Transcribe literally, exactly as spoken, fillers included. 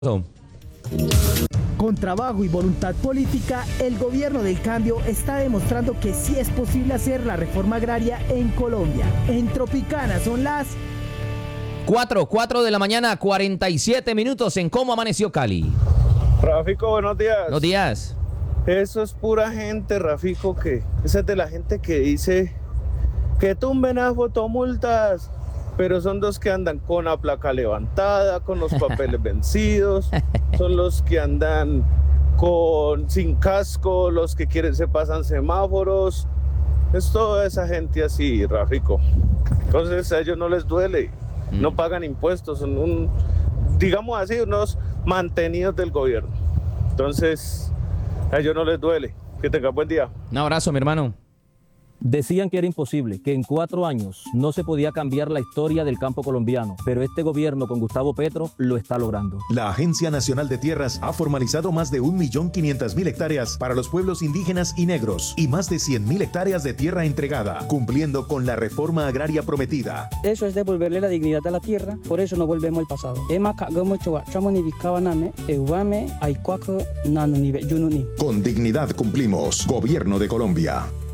Con trabajo y voluntad política, el gobierno del cambio está demostrando que sí es posible hacer la reforma agraria en Colombia. En Tropicana son las cuatro, cuatro de la mañana, cuarenta y siete minutos en Cómo Amaneció Cali. Rafico, buenos días. Buenos días. Eso es pura gente, Rafico, que esa es de la gente que dice que tumben a fotomultas, pero son los que andan con la placa levantada, con los papeles vencidos, son los que andan con sin casco, los que quieren se pasan semáforos. Es toda esa gente así, Rafico. Entonces a ellos no les duele, mm. no pagan impuestos, son un, digamos así, unos mantenidos del gobierno. Entonces a ellos no les duele. Que tengan buen día. Un abrazo, mi hermano. Decían que era imposible, que en cuatro años no se podía cambiar la historia del campo colombiano, pero este gobierno con Gustavo Petro lo está logrando. La Agencia Nacional de Tierras ha formalizado más de un millón quinientas mil hectáreas para los pueblos indígenas y negros y más de cien mil hectáreas de tierra entregada, cumpliendo con la reforma agraria prometida. Eso es devolverle la dignidad a la tierra, por eso no volvemos al pasado. Con dignidad cumplimos. Gobierno de Colombia.